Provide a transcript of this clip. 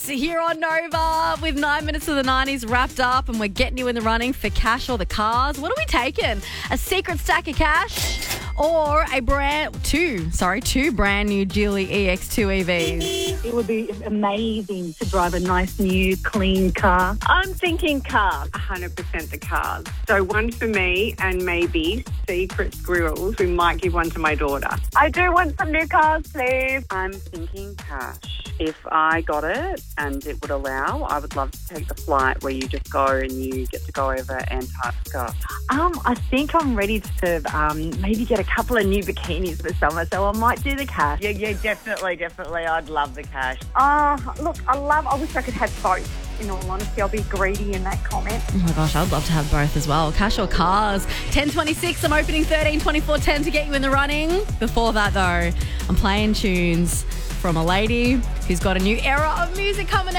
here on Nova with 9 minutes of the 90s wrapped up, and we're getting you in the running for cash or the cars. What are we taking? A secret stack of cash or two brand new Geely EX2 EVs? It would be amazing to drive a nice, new, clean car. I'm thinking cars. 100% the cars. So one for me and maybe secret squirrels. We might give one to my daughter. I do want some new cars, please. I'm thinking cash. If I got it and it would allow, I would love to take the flight where you just go and you get to go over Antarctica. I think I'm ready to maybe get a couple of new bikinis for summer, so I might do the cash. Yeah, definitely. I'd love the cash. Look, I wish I could have both. In all honesty, I'll be greedy in that comment. Oh my gosh, I'd love to have both as well. Cash or cars? 10:26, I'm opening 13:24:10 to get you in the running. Before that though, I'm playing tunes from a lady who's got a new era of music coming out.